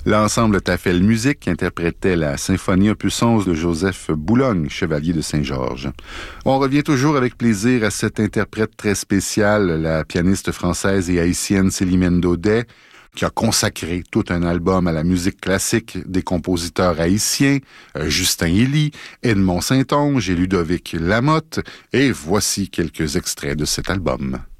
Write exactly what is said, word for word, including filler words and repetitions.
L'ensemble Tafel Musique interprétait la symphonie opus onze de Joseph Boulogne, chevalier de Saint-Georges. On revient toujours avec plaisir à cette interprète très spéciale, la pianiste française et haïtienne Célimène Daudet, qui a consacré tout un album à la musique classique des compositeurs haïtiens, euh, Justin Hilly, Edmond Saint-Onge et Ludovic Lamotte, et voici quelques extraits de cet album.